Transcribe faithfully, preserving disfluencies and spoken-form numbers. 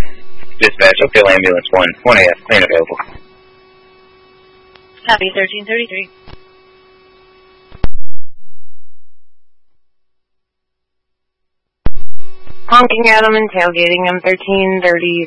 Dispatch, Oakdale Ambulance one, one A F, plane available. Copy, thirteen thirty-three. Honking at them and tailgating them, thirteen thirty.